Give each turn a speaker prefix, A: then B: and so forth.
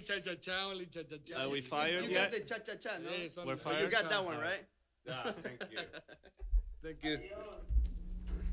A: cha-cha-cha, only cha-cha-cha.
B: Are we fired
C: You
B: yet?
C: got the cha-cha-cha, no?
A: Yes,
B: We're
C: So
B: fired.
C: you got that one, right?
D: Yeah, thank you.
A: Thank you.